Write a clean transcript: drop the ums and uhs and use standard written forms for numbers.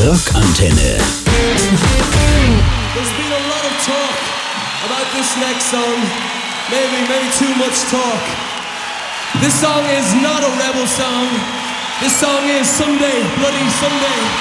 Rockantenne. There's been a lot of talk about this next song. Maybe too much talk. This song is not a rebel song. This song is Someday, Bloody Sunday.